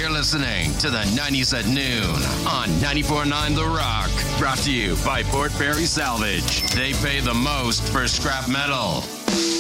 You're listening to the 90s at noon on 94.9 The Rock. Brought to you by Port Perry Salvage. They pay the most for scrap metal.